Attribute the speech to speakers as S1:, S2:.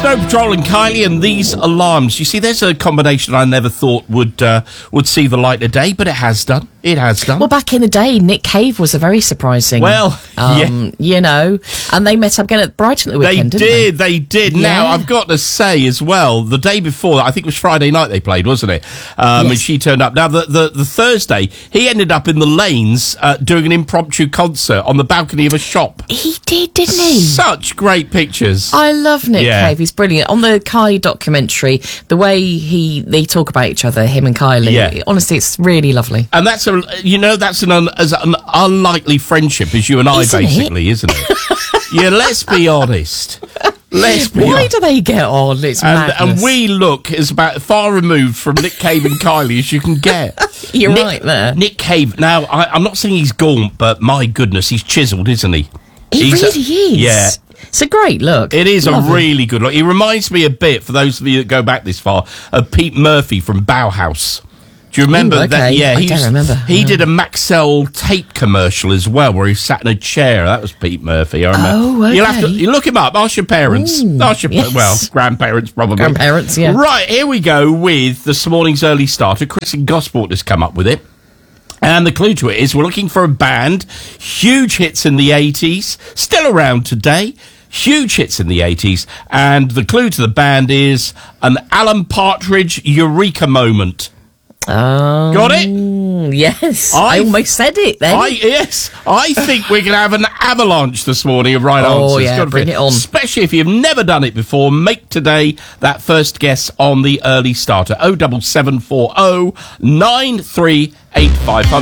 S1: Snow Patrol and Kylie and These Alarms. You see, there's a combination I never thought would see the light of day, but it has done. It has done.
S2: Well, back in the day, Nick Cave was a very surprising.
S1: Well, yeah.
S2: You know, and they met up again at Brighton at the weekend, didn't they?
S1: They did.
S2: Yeah.
S1: Now, I've got to say as well, the day before, I think it was Friday night they played, wasn't it?
S2: Yes.
S1: And she turned up. Now, the Thursday, he ended up in the lanes doing an impromptu concert on the balcony of a shop.
S2: He did, didn't he?
S1: Such great pictures.
S2: I love Nick Cave. He's brilliant. On the Kai documentary, the way they talk about each other, him and Kylie, honestly, it's really lovely.
S1: And that's an unlikely friendship as you and I, isn't it? Yeah, let's be honest. Why do
S2: they get on? It's madness.
S1: And we look as about far removed from Nick Cave and Kylie as you can get.
S2: You're right there.
S1: Nick Cave, now, I'm not saying he's gaunt, but my goodness, he's chiselled, isn't he?
S2: He really is.
S1: Yeah.
S2: It's a great look.
S1: It is a really good look. He reminds me a bit, for those of you that go back this far, of Pete Murphy from Bauhaus. Do you remember that? Yeah,
S2: I don't remember.
S1: He did a Maxell tape commercial as well, where he sat in a chair. That was Pete Murphy. I remember.
S2: Oh, okay.
S1: You'll have to look him up. Ask your parents. Grandparents probably.
S2: Grandparents, yeah.
S1: Right, here we go with this morning's early starter. Chris in Gosport has come up with it. And the clue to it is we're looking for a band, huge hits in the 80s, still around today, huge hits in the 80s, and the clue to the band is an Alan Partridge eureka moment. Got it?
S2: Yes. I almost said it then.
S1: I think we're going to have an avalanche this morning of right answers.
S2: Oh, yeah, bring it on.
S1: Especially if you've never done it before, make today that first guess on the early starter. 07740 938500.